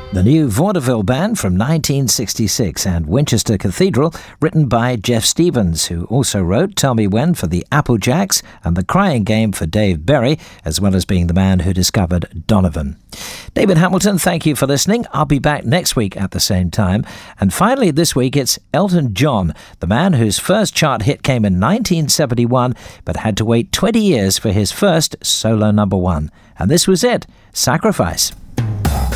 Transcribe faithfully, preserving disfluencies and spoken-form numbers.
The new Vaudeville Band from nineteen sixty-six and Winchester Cathedral, written by Jeff Stevens, who also wrote Tell Me When for the Applejacks and The Crying Game for Dave Berry, as well as being the man who discovered Donovan. David Hamilton, thank you for listening. I'll be back next week at the same time. And finally this week it's Elton John, the man whose first chart hit came in nineteen seventy-one, but had to wait twenty years for his first solo number one. And this was it, Sacrifice.